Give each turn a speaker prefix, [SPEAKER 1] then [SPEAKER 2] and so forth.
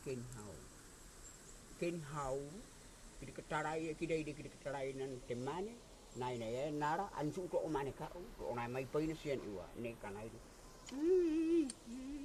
[SPEAKER 1] ken hau kidi ketarai kidai di kidi ketarai nan temane nai nai nara ansu ko mane ka o nai mai pai na sian iwa ne kanai